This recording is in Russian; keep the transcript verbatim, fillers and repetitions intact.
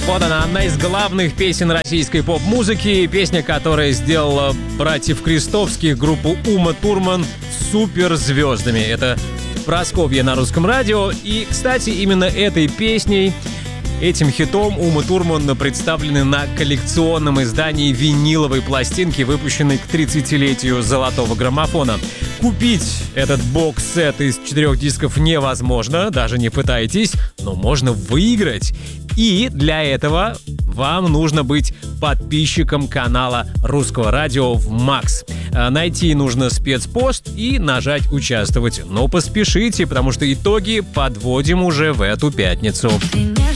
Вот она, одна из главных песен российской поп-музыки. Песня, которая сделала братьев Крестовских, группу Ума Турман, суперзвездами. Это Прасковья на Русском радио. И, кстати, именно этой песней, этим хитом Ума Турман представлены на коллекционном издании виниловой пластинки, выпущенной к тридцатилетию золотого граммофона. Купить этот бокс-сет из четырех дисков невозможно, даже не пытайтесь, но можно выиграть. И для этого вам нужно быть подписчиком канала Русского радио в Макс. Найти нужно спецпост и нажать «Участвовать». Но поспешите, потому что итоги подводим уже в эту пятницу.